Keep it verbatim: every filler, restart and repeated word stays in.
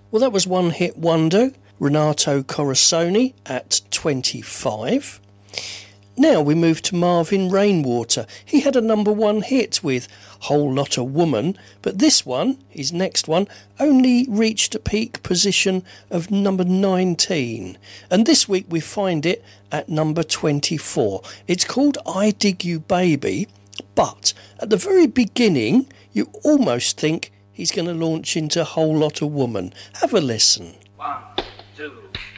Well, that was One Hit Wonder, Renato Corusconi at twenty-five. Now we move to Marvin Rainwater. He had a number one hit with Whole Lotta Woman, but this one, his next one, only reached a peak position of number nineteen. And this week we find it at number twenty-four. It's called I Dig You Baby, but at the very beginning you almost think he's going to launch into Whole Lotta Woman. Have a listen. One, two,